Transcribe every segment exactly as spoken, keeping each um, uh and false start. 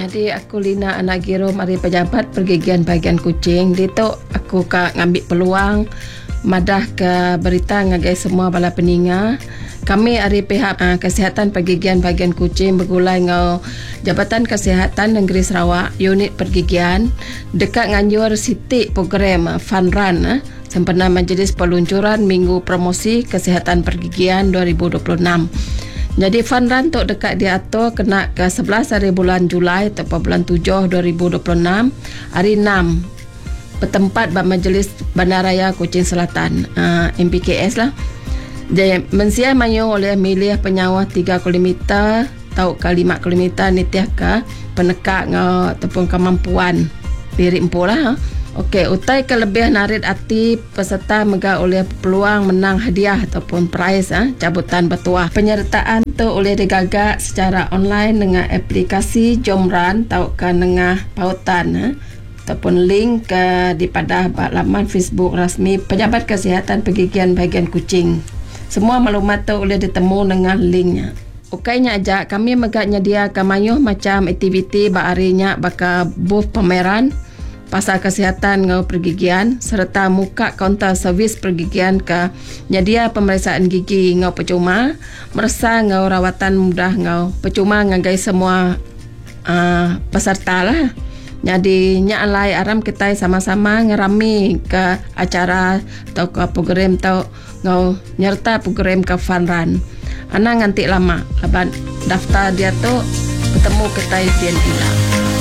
Jadi aku Lina anak Giro mari pejabat pergigian bagian Kuching. Di tu aku ka ngambil peluang madah ke berita ngagai semua bala peninga. Kami dari pihak uh, kesihatan pergigian bagian Kuching bergulai ngau Jabatan Kesihatan Negeri Sarawak unit pergigian dekat nganjur siti program uh, fun run uh, sempena majlis peluncuran Minggu Promosi Kesihatan Pergigian dua ribu dua puluh enam. Jadi fun run tu dekat diatur kena ke sebelas hari bulan Julai atau bulan tujuh dua ribu dua puluh enam hari enam bertempat pada Majlis Bandaraya Kuching Selatan uh, M P K S lah. Jadi mensia mayu oleh milih penyawah tiga kilometer atau ke lima kilometer nitiah ke penekak ngau ataupun kemampuan diri empu lah. Ha? Okey, utai kelebihan narik hati peserta mega oleh peluang menang hadiah ataupun prize ah, cabutan bertuah. Penyertaan tu oleh digagak secara online dengan aplikasi Jomran tau ke nengah pautan ah, ataupun link ke di pada laman Facebook rasmi Pejabat Kesihatan Pergigian Bagian Kuching. Semua maklumat tu boleh ditemu dengan linknya. Okeynya aja kami mega nyedia kamayuh macam aktiviti baarinya baka booth pameran pasal kesihatan ngau pergigian serta muka kaunter servis pergigian ke nyedia pemeriksaan gigi ngau percuma merasa ngau rawatan mudah ngau percuma ngagai semua uh, peserta lah. Jadi nya alai aram kita sama-sama ngerami ke acara atau ke program atau ngau nyerta program ke fun run. Ana nganti lama laban daftar dia tu ketemu kita Dian Ila.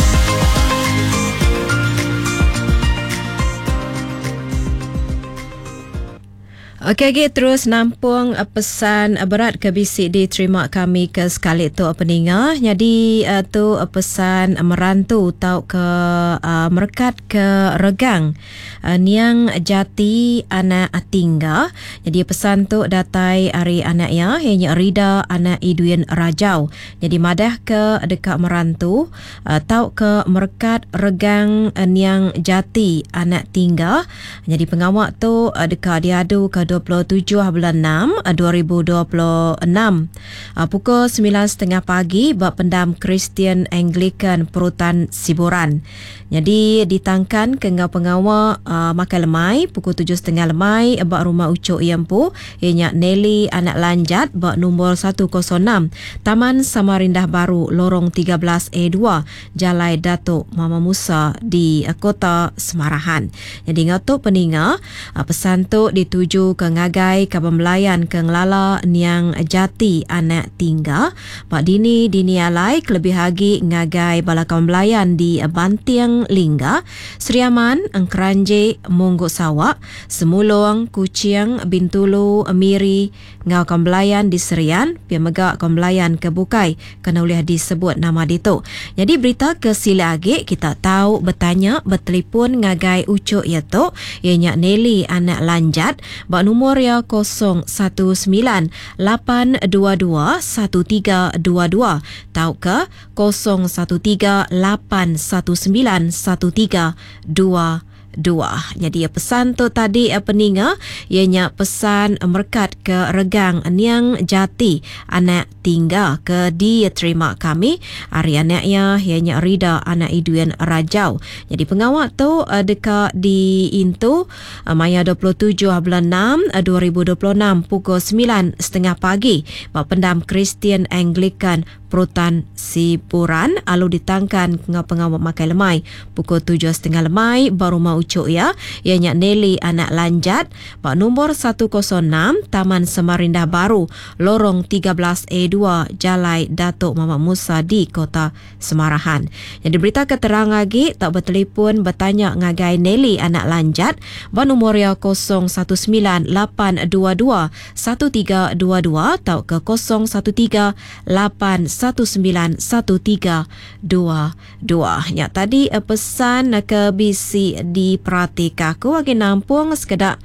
Okey, okay, terus nampung uh, pesan uh, berat ke B C D terima kami ke sekali tu peninga. Jadi uh, tu uh, pesan uh, merantu tau ke uh, merekat ke regang uh, niang jati anak tingga. Jadi pesan tu datai hari anaknya hanya Rida anak Idwin Rajau. Jadi madah ke dekat merantu uh, tau ke merekat regang uh, niang jati anak tingga. Jadi pengawak tu uh, dekat diadu ke dua puluh tujuh bulan enam dua ribu dua puluh enam pukul sembilan tiga puluh pagi bak pendam Kristian Anglican Perutan Siburan. Jadi ditangkan ke ngau pengawal uh, makan lemai pukul tujuh tiga puluh lemai bak rumah ucuk Iampu ianya Nelly anak Lanjat bak nombor seratus enam Taman Samarindah Baru lorong tiga belas A dua Jalai Datuk Mama Musa di uh, Kota Semarahan. Jadi ngau peninga uh, pesan tu dituju ke ngagai ke pembelayan ke ngelala niang jati anak tingga pak dini dini alai kelebih lagi ngagai balakam belayan di Bantiang Lingga Seriaman Angkeranje Monggok Sawak Semulong Kuching Bintulu Miri ngau kambelayan di Serian pia megak kambelayan ke Bukai kena boleh disebut nama ditu. Jadi berita ke sila lagi kita tahu bertanya bertelefon ngagai ucuk iaitu ianya Nelly anak Lanjat bak nombor ya kosong satu sembilan lapan dua dua satu tiga dua dua tau ke kosong satu tiga lapan satu sembilan satu tiga dua dua. Jadi pesan tu tadi peninga ianya pesan merekat ke regang niang jati anak tingga ke dia terima kami hari anaknya ianya Rida anak Idwin Rajau. Jadi pengawak tu dekat di Intu Maya dua puluh tujuh bulan enam dua ribu dua puluh enam pukul sembilan tiga puluh pagi bak pendam Kristian Anglican Perutan Siburan alu ditangkan ngau pengawak makai lemai pukul tujuh tiga puluh lemai baru mau ucuk ya ianya Nelly anak Lanjat bak nombor seratus enam Taman Samarindah Baru lorong tiga belas A dua Jalai Datuk Mama Musa di Kota Semarahan. Jadi berita keterang lagi tak bertelefon bertanya ngagai Nelly anak Lanjat bak nombor ya kosong satu sembilan lapan dua dua satu tiga dua dua atau ke kosong satu tiga lapan satu sembilan satu tiga dua dua. Ya tadi uh, pesan uh, ke B C di Pratika aku lagi nampung sekedar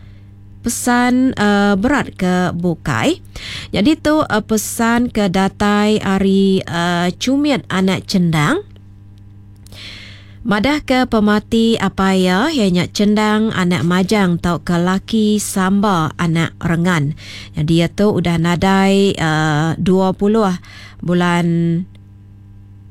pesan uh, berat ke Bukai. Jadi tu uh, pesan ke datai hari uh, Cumiat anak Cendang. Madah ke pemati apa ya ianya Cendang anak Majang tau ke laki Samba anak Rengan. Yang dia tu udah nadai uh, dua puluh bulan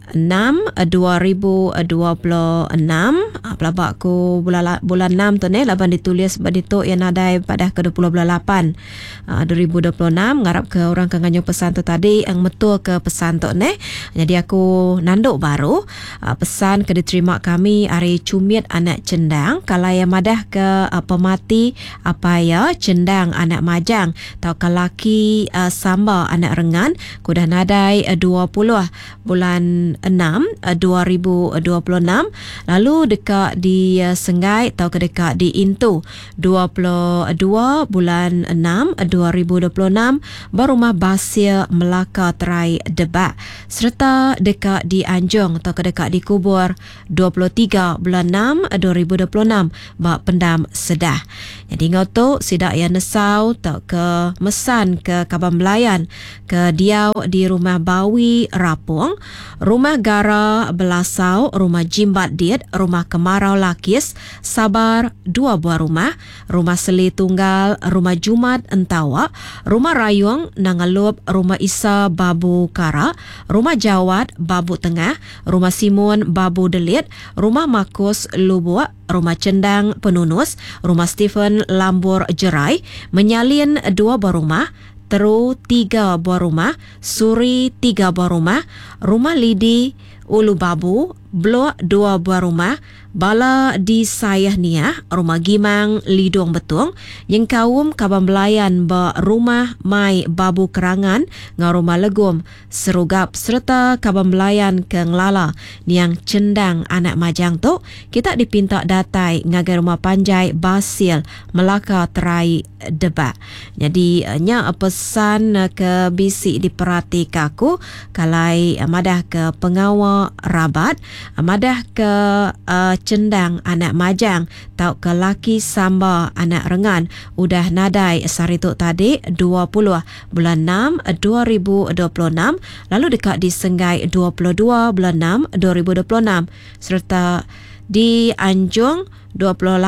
enam dua ribu dua puluh enam. Pelabak ku bulan bulan enam tu ni laban ditulis badituk yang nadai pada ke dua puluh bulan lapan dua ribu dua puluh enam. Ngarap ke orang ke nganyung pesan tu tadi yang betul ke pesan tu ni. Jadi aku nanduk baru pesan ke diterima kami hari cumit anak cendang kalau yang madah ke uh, pemati apa ya cendang anak majang atau kelaki uh, samba anak rengan kudah nadai uh, dua puluh bulan enam dua ribu dua puluh enam. Lalu dekat di uh, Senggai atau ke dekat di Intu dua puluh dua bulan enam dua ribu dua puluh enam berumah Basia Melaka Terai Debak, serta dekat di Anjong atau ke dekat di Kubur dua puluh tiga bulan enam dua ribu dua puluh enam bak pendam Sedah. Jadi ngoto sidak yang nesau tak ke mesan ke Kaban Belayan ke Diau di rumah Bawi Rapung, rumah Gara Belasau, rumah Jimbat Diet, rumah Kemarau Lakis Sabar dua buah rumah, rumah Seli Tunggal, rumah Jumat Entawa, rumah Rayung Nangalup, rumah Isa Babu Kara, rumah Jawad Babu Tengah, rumah Simon Babu Delit, rumah Markus Lubuak, rumah Cendang Penunus, rumah Stephen Lambur Jerai, Menyalin dua buah rumah, Teru tiga buah rumah, Suri tiga buah rumah, rumah Lidi Ulu Babu, Blok dua buah rumah, Bala di Sayah Niah, rumah Gimang Lidong Betung, Yengkawum Kaban Belayan ba rumah Mai Babu Kerangan ngau rumah Legum Serugap, serta Kaban Belayan ke Ngelala niang cendang anak majang tu kita dipinta datai ngagai rumah Panjai Basil Melaka Terai Debak. Jadi nya pesan ke bisik diperhatikaku kalai madah ke pengawal rabat, madah ke uh, cendang anak majang tau ke laki samba anak rengan udah nadai sarituk tadi dua puluh bulan enam dua ribu dua puluh enam, lalu dekat di Senggai dua puluh dua bulan enam dua ribu dua puluh enam, serta di Anjung dua puluh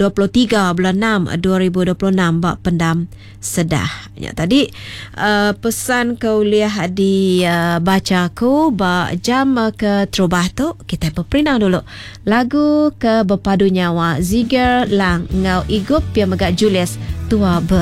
tiga bulan enam dua ribu dua puluh enam bak pendam Sedah. Ya, tadi uh, pesan kau lihat di uh, bacaku bak jam uh, ke terubah tu kita berperinang dulu lagu ke berpadu nyawa Ziger Lang ngau igup yang megak Julius tua ber